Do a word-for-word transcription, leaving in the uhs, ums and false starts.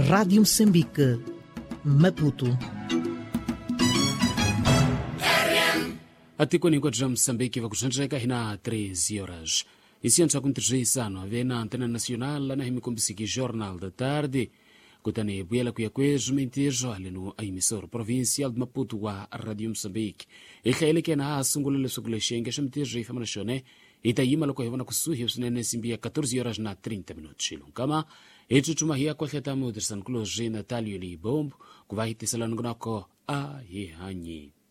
Rádio Moçambique, Maputo. Atikoningwa já Moçambique vakujanjeka hina treze horas. Isianto akuntirjeisano avena antena nacional na himikumbisiki Jornal da Tarde. Kutane buela kuya kwejo mentejo aleno a emissor provincial de Maputo wa Radio Moçambique. Ikhaele kena asungulele suguleshenga shamtejo ifamanashone. Itayima loko hivana kusuhi usinene simbia catorze horas na trinta minutos. Kama echuchumahia kwa kheta mudirsan kuloje Natalio Li Bombo kuvahiti salanungunako a yehanyi.